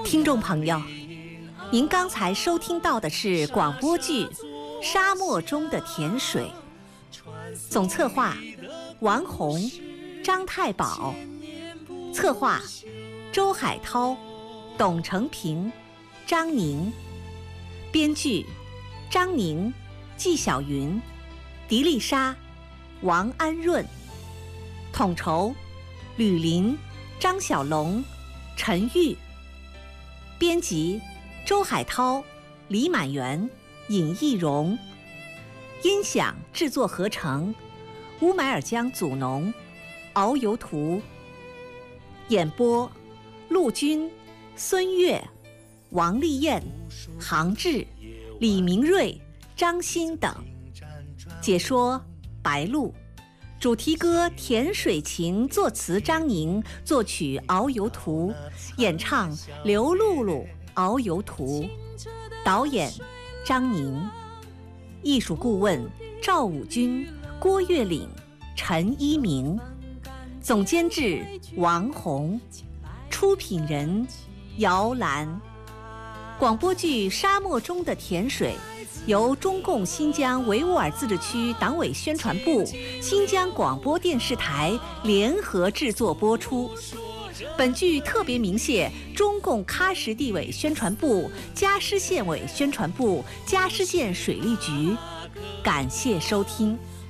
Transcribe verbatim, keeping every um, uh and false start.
听众朋友，您刚才收听到的是广播剧《沙漠中的甜水》，总策划王红、张太保，策划周海涛、董成平、张宁，编剧张宁、纪晓云、狄丽莎、王安润，统筹吕林、张小龙、陈玉，编辑周海涛、李满元、尹义荣，音响制作合成乌买尔江祖农、遨游图，演播陆军、孙越、王丽燕、杭志、李明瑞、张欣等，解说白露，主题歌《甜水情》作词张宁，作曲遨游图，演唱刘露露、遨游图，导演张宁，艺术顾问赵武军、郭月岭、陈一鸣，总监制王红，出品人姚兰。广播剧《沙漠中的甜水》由中共新疆维吾尔自治区党委宣传部、新疆广播电视台联合制作播出。本剧特别鸣谢中共喀什地委宣传部、加施县委宣传部、加施县水利局，感谢收听。